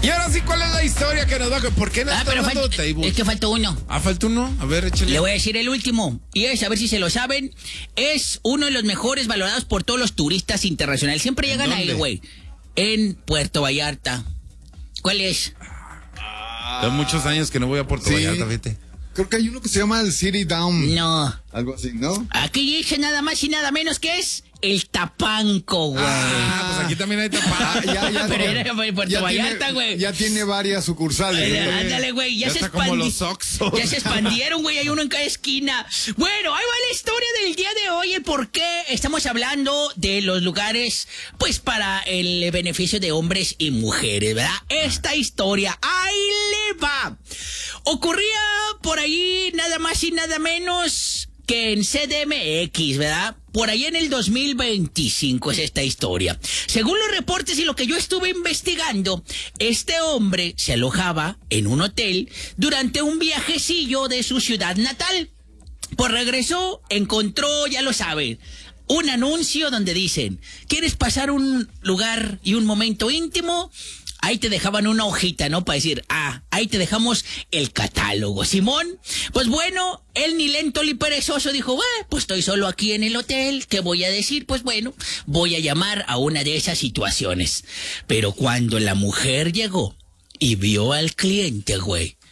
Y ahora sí, ¿cuál es la historia que nos va a... ¿Por qué no está hablando de tables? Es que faltó uno. ¿Faltó uno? A ver, échale. Le voy a decir el último. Y es, a ver si se lo saben, es uno de los mejores valorados por todos los turistas internacionales. Siempre llegan ahí, güey. En Puerto Vallarta. ¿Cuál es? Hace muchos años que no voy a Puerto Vallarta, fíjate. Creo que hay uno que se llama el City Down. No. Algo así, ¿no? Aquí dice nada más y nada menos que es el Tapanco, güey. Pues aquí también hay Tapanco. Pero era en Puerto Vallarta, güey. Ya tiene varias sucursales. Ándale, güey. Ya se como los Oxxos. Ya se expandieron, güey. Hay uno en cada esquina. Bueno, ahí va la historia del día de hoy. El por qué estamos hablando de los lugares, pues, para el beneficio de hombres y mujeres, ¿verdad? Esta historia, ahí le va. Ocurría por ahí nada más y nada menos que en CDMX, ¿verdad? Por ahí en el 2025 es esta historia. Según los reportes y lo que yo estuve investigando, este hombre se alojaba en un hotel durante un viajecillo de su ciudad natal. Pues regresó, encontró, ya lo saben, un anuncio donde dicen, ¿quieres pasar un lugar y un momento íntimo? Ahí te dejaban una hojita, ¿no? Para decir, ahí te dejamos el catálogo. Simón, pues bueno, él ni lento ni perezoso dijo, pues estoy solo aquí en el hotel, ¿qué voy a decir? Pues bueno, voy a llamar a una de esas situaciones. Pero cuando la mujer llegó y vio al cliente, güey,